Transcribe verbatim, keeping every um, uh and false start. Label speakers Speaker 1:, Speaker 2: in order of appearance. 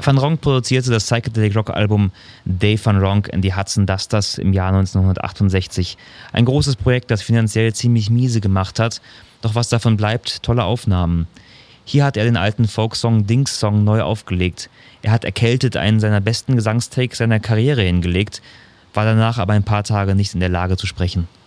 Speaker 1: Van Ronk produzierte das Psychedelic-Rock-Album Dave Van Ronk and the Hudson Dusters im Jahr neunzehnhundertachtundsechzig. Ein großes Projekt, das finanziell ziemlich miese gemacht hat, doch was davon bleibt, tolle Aufnahmen. Hier hat er den alten Folksong Dings Song neu aufgelegt. Er hat erkältet einen seiner besten Gesangstakes seiner Karriere hingelegt, war danach aber ein paar Tage nicht in der Lage zu sprechen.